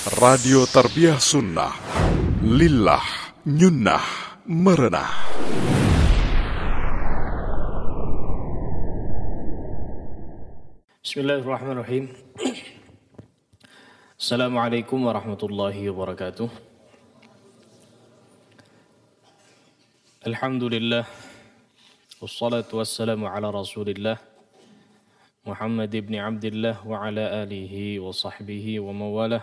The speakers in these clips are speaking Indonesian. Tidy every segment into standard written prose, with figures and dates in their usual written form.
Radio Tarbiyah Sunnah Lillah Nyunnah Merenah. Bismillahirrahmanirrahim. Assalamualaikum warahmatullahi wabarakatuh. Alhamdulillah, wassalatu wassalamu ala rasulillah Muhammad ibn Abdillah wa ala alihi wa sahbihi wa mawalah.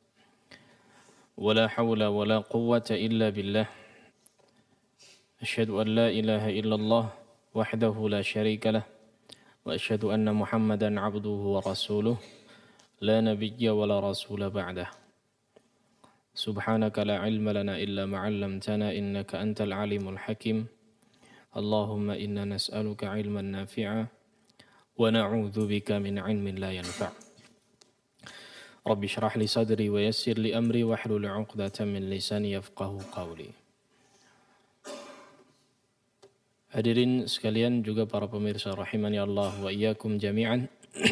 Wala hawla wala quwwata illa billah. Asyhadu an la ilaha illallah wahdahu la syarika lah. Wa asyhadu anna Muhammadan abduhu wa rasuluh. La nabiyya wa la rasula ba'dah. Subhanaka la ilma lana illa ma 'allamtana innaka antal alimul hakim. Allahumma inna nas'aluka ilman nafi'a wa na'udzu bika min 'ilmin la yanfa'. Rabbi shrah li sadri wa yassir li amri wahlul 'uqdatam min lisani yafqahu qawli. Hadirin sekalian, juga para pemirsa rahimani Allah wa iyyakum jami'an.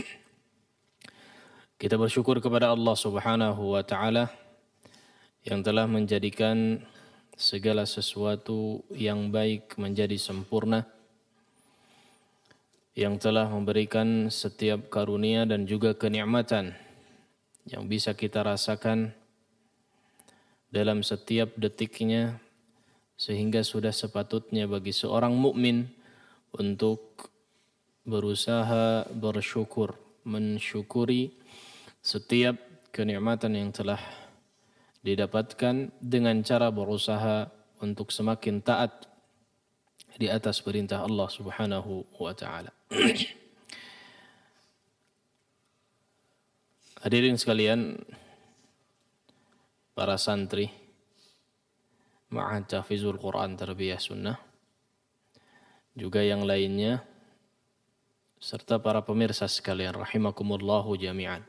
Kita bersyukur kepada Allah Subhanahu wa taala yang telah menjadikan segala sesuatu yang baik menjadi sempurna, yang telah memberikan setiap karunia dan juga kenikmatan yang bisa kita rasakan dalam setiap detiknya, sehingga sudah sepatutnya bagi seorang mukmin untuk berusaha bersyukur, mensyukuri setiap kenikmatan yang telah didapatkan dengan cara berusaha untuk semakin taat di atas perintah Allah Subhanahu wa taala. Hadirin sekalian, para santri Ma'had Tahfizul Quran Tarbiyah Sunnah, juga yang lainnya, serta para pemirsa sekalian rahimakumullahu jami'an.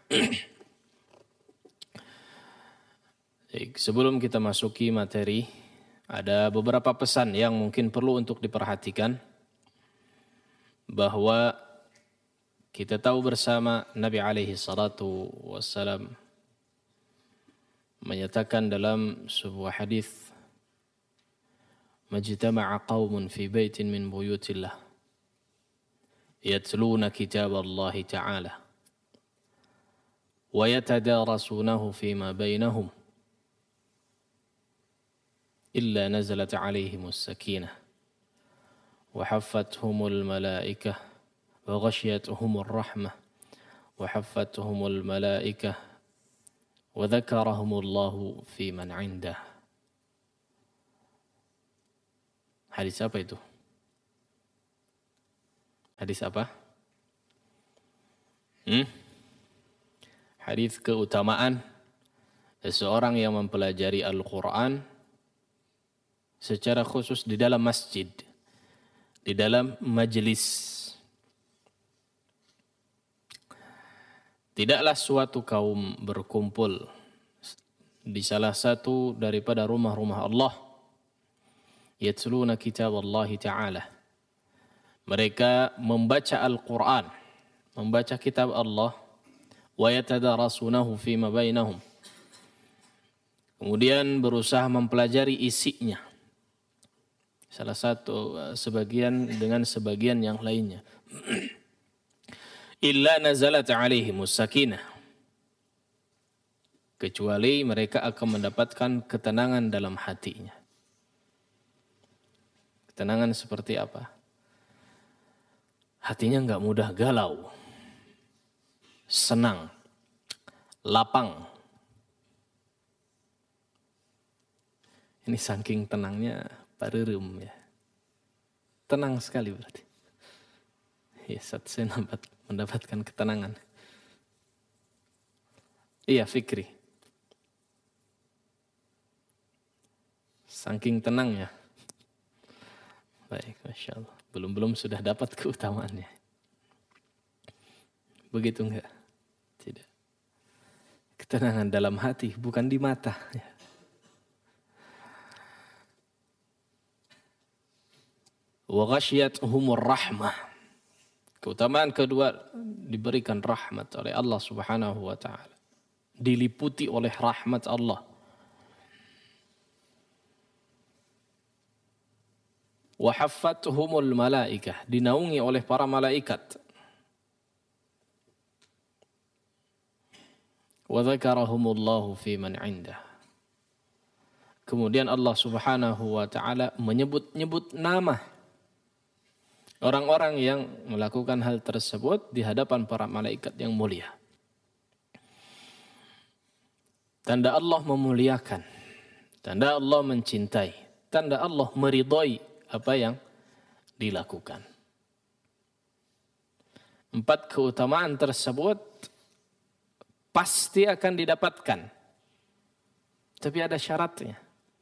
Sebelum kita masuki materi, ada beberapa pesan yang mungkin perlu untuk diperhatikan, bahwa kita tahu bersama Nabi alaihi salatu wassalam menyatakan dalam sebuah hadis, majtama'a qaumun fi baitin min buyutillah yatluna kitab Allah ta'ala wa yatadarasunahu fima bainahum illa nazalat alaihimus sakinah wa haffathumul malaikah wa ghashiyatuhumur rahmah wa haffathumul malaikah wa dzakarahumullahu fi man 'indah. Hadis apa itu? Hadis apa? Hadis keutamaan seseorang yang mempelajari Al-Quran secara khusus di dalam masjid, di dalam majelis. Tidaklah suatu kaum berkumpul di salah satu daripada rumah-rumah Allah, yatluna kitab Allah Ta'ala. Mereka membaca Al-Quran, membaca kitab Allah, wa yatadarasunahu fima bainahum. Kemudian berusaha mempelajari isinya, salah satu sebagian dengan sebagian yang lainnya. Illa nazalat alaihimus sakinah, kecuali mereka akan mendapatkan ketenangan dalam hatinya. Ketenangan seperti apa? Hatinya enggak mudah galau, senang, lapang. Ini saking tenangnya pareureum ya. Tenang sekali berarti. Ya, saya mendapatkan ketenangan. Iya, fikri. Saking tenangnya. Baik, Masya Allah. Belum sudah dapat keutamaannya. Begitu enggak? Tidak. Ketenangan dalam hati, bukan di mata. Wa ghashiyatuhumur rahmah. Keutamaan kedua, diberikan rahmat oleh Allah Subhanahu wa taala. diliputi oleh rahmat Allah. Wa haffathumul malaikah, dinaungi oleh para malaikat. Wa dzakarahumullahu fi man 'indah. Kemudian Allah Subhanahu wa taala menyebut-nyebut nama orang-orang yang melakukan hal tersebut di hadapan para malaikat yang mulia. Tanda Allah memuliakan, tanda Allah mencintai, tanda Allah meridhai apa yang dilakukan. 4 keutamaan tersebut pasti akan didapatkan. Tapi ada syaratnya.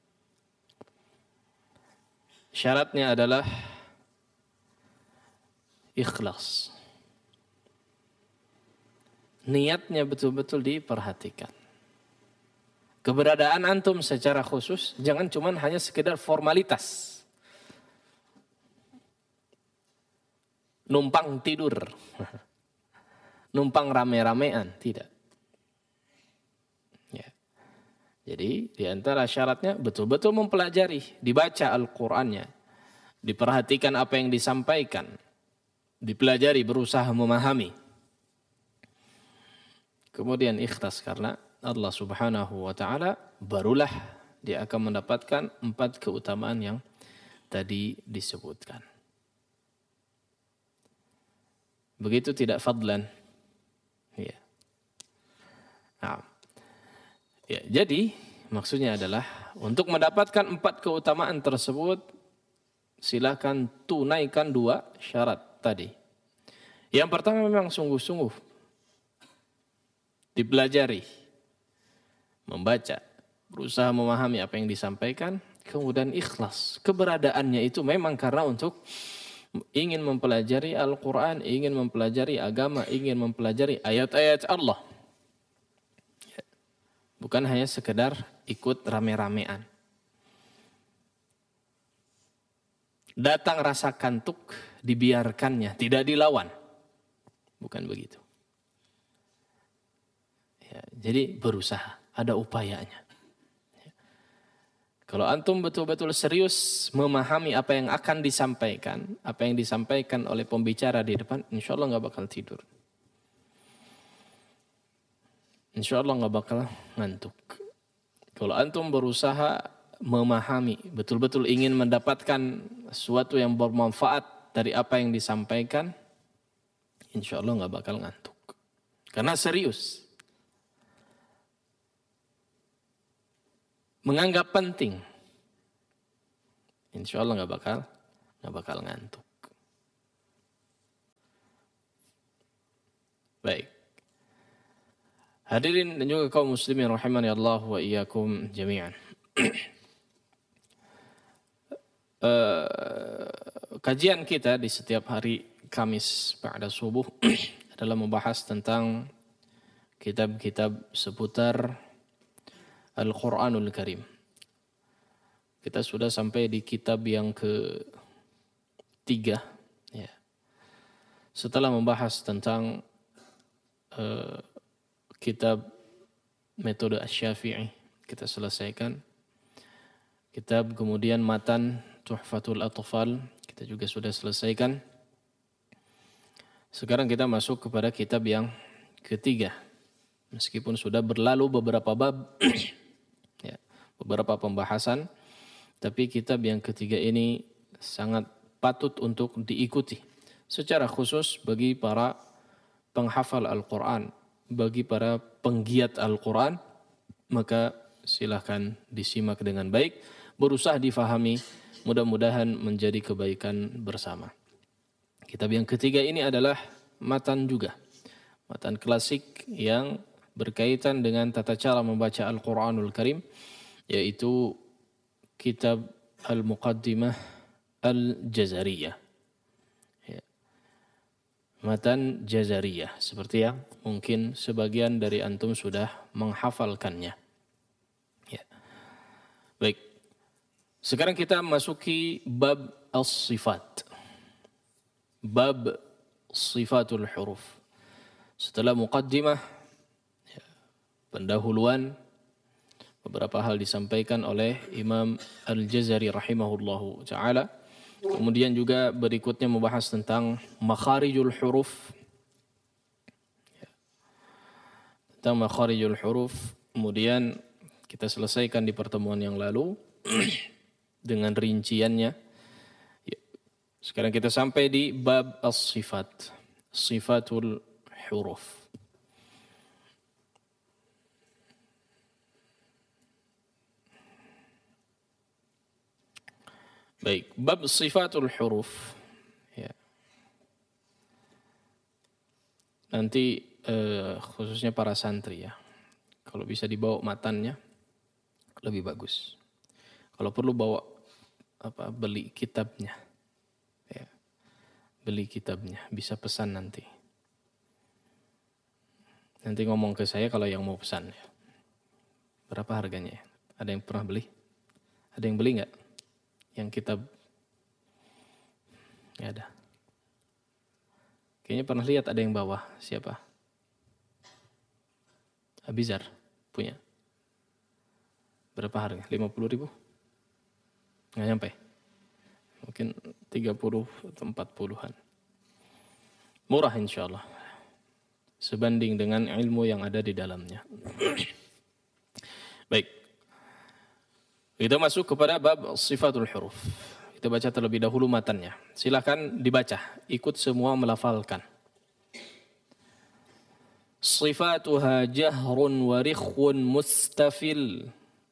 Syaratnya adalah ikhlas. Niatnya betul-betul diperhatikan. Keberadaan antum secara khusus jangan cuma hanya sekedar formalitas. Numpang tidur. Numpang rame-ramean, tidak. Jadi di antara syaratnya betul-betul mempelajari, dibaca Al-Qur'annya, diperhatikan apa yang disampaikan, dipelajari, berusaha memahami. Kemudian ikhlas karena Allah Subhanahu wa taala, barulah dia akan mendapatkan 4 keutamaan yang tadi disebutkan. Begitu tidak fadlan. Ya. Nah. Ya, jadi maksudnya adalah untuk mendapatkan 4 keutamaan tersebut silakan tunaikan 2 syarat tadi. Yang pertama memang sungguh-sungguh dipelajari, membaca, berusaha memahami apa yang disampaikan, kemudian ikhlas. Keberadaannya itu memang karena untuk ingin mempelajari Al-Quran, ingin mempelajari agama, ingin mempelajari ayat-ayat Allah. Bukan hanya sekedar ikut rame-ramean. Datang rasa kantuk, dibiarkannya, tidak dilawan. Bukan begitu. Ya, jadi berusaha, ada upayanya. Ya. Kalau antum betul-betul serius memahami apa yang akan disampaikan, apa yang disampaikan oleh pembicara di depan, insya Allah nggak bakal tidur. Insya Allah nggak bakal ngantuk. Kalau antum berusaha memahami, betul-betul ingin mendapatkan sesuatu yang bermanfaat dari apa yang disampaikan, insya Allah nggak bakal ngantuk. Karena serius. Menganggap penting, insya Allah nggak bakal ngantuk. Baik. Hadirin dan juga kaum muslimin rahimani Allah wa iyyakum jami'an. Kajian kita di setiap hari Kamis ba'da subuh adalah membahas tentang kitab-kitab seputar Al-Quranul Karim. Kita sudah sampai di kitab yang ke-3. Ya. Setelah membahas tentang kitab metode Asy-Syafi'i kita selesaikan. Kitab kemudian matan Tuhfatul Atfal kita juga sudah selesaikan. Sekarang kita masuk kepada kitab yang ke-3. Meskipun sudah berlalu beberapa bab, ya, beberapa pembahasan, tapi kitab yang ke-3 ini sangat patut untuk diikuti. Secara khusus bagi para penghafal Al-Quran, bagi para penggiat Al-Quran, maka silahkan disimak dengan baik, berusaha difahami, mudah-mudahan menjadi kebaikan bersama. Kitab yang ke-3 ini adalah matan juga, matan klasik yang berkaitan dengan tata cara membaca Al-Quranul Karim, yaitu kitab Al-Muqaddimah Al-Jazariyah. Matan Jazariyah, seperti yang mungkin sebagian dari antum sudah menghafalkannya. Ya. Baik, sekarang kita masuki bab as-sifat. Bab sifatul huruf. Setelah muqaddimah, ya, pendahuluan beberapa hal disampaikan oleh Imam Al-Jazari rahimahullahu ta'ala. Kemudian juga berikutnya membahas tentang makharijul huruf. Tentang makharijul huruf. Kemudian kita selesaikan di pertemuan yang lalu dengan rinciannya. Sekarang kita sampai di bab as-sifat. Sifatul huruf. Baik, bab sifatul huruf. Ya. Nanti khususnya para santri ya. Kalau bisa dibawa matannya lebih bagus. Kalau perlu bawa beli kitabnya. Ya. Beli kitabnya, bisa pesan nanti. Nanti ngomong ke saya kalau yang mau pesan ya. Berapa harganya? Ada yang pernah beli? Ada yang beli nggak? Yang kitab nggak ada. Kayaknya pernah lihat ada yang bawa. Siapa? Abizar punya. Berapa harga? 50.000? Nggak nyampe. Mungkin 30 atau 40-an. Murah insya Allah. Sebanding dengan ilmu yang ada di dalamnya. Baik. Kita masuk kepada bab sifatul huruf. Kita baca terlebih dahulu matannya. Silakan dibaca, ikut semua melafalkan. Sifatuha jahrun wa rikhun mustafil.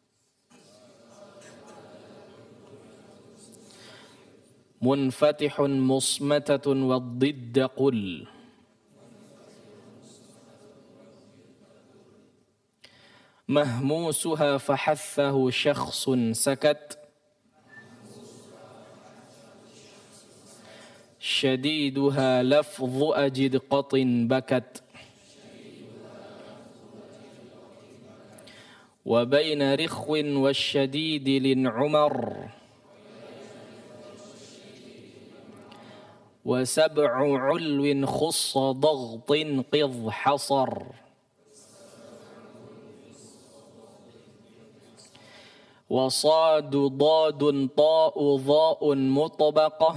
Munfatihun musmatatun wa dhidda qul. Mahmusuha fahathahu syakhsun sakat. Syadiduha lafzu ajid qatin bakat. Wa baina rikhwin wa syadidi lin umar. Wa sab'u ulwin khussa dhaghtin qidh hasar. وصاد ضاد طاء ضاء مطبقة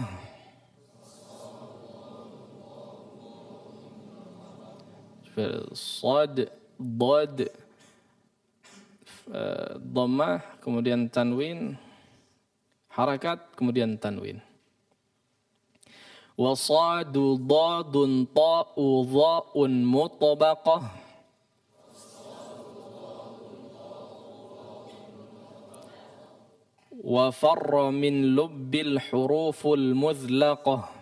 صاد ضاد dhammah kemudian tanwin harakat kemudian tanwin وصاد ضاد طاء ضاء مطبقة وفر من لب الحروف المذلقة